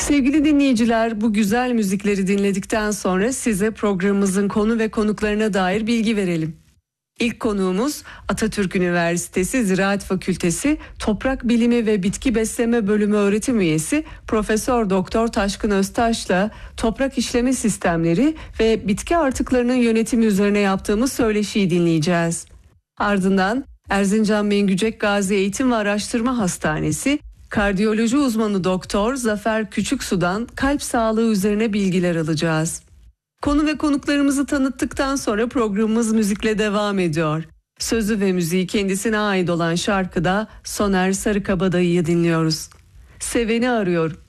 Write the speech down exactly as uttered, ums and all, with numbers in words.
Sevgili dinleyiciler, bu güzel müzikleri dinledikten sonra size programımızın konu ve konuklarına dair bilgi verelim. İlk konuğumuz Atatürk Üniversitesi Ziraat Fakültesi Toprak Bilimi ve Bitki Besleme Bölümü öğretim üyesi Profesör Doktor Taşkın Öztaş'la toprak işleme sistemleri ve bitki artıklarının yönetimi üzerine yaptığımız söyleşiyi dinleyeceğiz. Ardından Erzincan Mengücek Gazi Eğitim ve Araştırma Hastanesi Kardiyoloji uzmanı Doktor Zafer Küçüksu'dan kalp sağlığı üzerine bilgiler alacağız. Konu ve konuklarımızı tanıttıktan sonra programımız müzikle devam ediyor. Sözü ve müziği kendisine ait olan şarkıda Soner Sarıkabadayı'yı dinliyoruz. Seveni arıyorum.